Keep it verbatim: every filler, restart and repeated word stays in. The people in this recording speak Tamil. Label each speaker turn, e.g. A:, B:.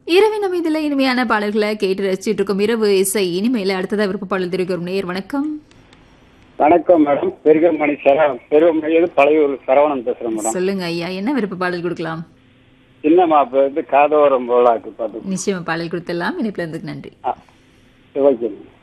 A: இரவின் அமைதியில் இனிமையான பாடல்களை கேட்டு ரசிச்சுட்டு இருக்கும் இரவு இசை இனிமையில அடுத்ததா விருப்ப பாடல் தெரிவிக்கும் நேர் வணக்கம்.
B: வணக்கம் மேடம். பெருகமணி சர பெருமணி பழையூர் சரவணன் பேசுறேன் மேடம்.
A: சொல்லுங்க ஐயா, என்ன விருப்ப பாடல் கொடுக்கலாம்?
B: சின்ன மாப்பிள்ளை வந்து காதோரம் போலாக்கு பாத்து
A: நிச்சயமா பாடல் கொடுத்துடலாம். இணைப்புல இருந்துக்கு நன்றி.
B: ஓகே.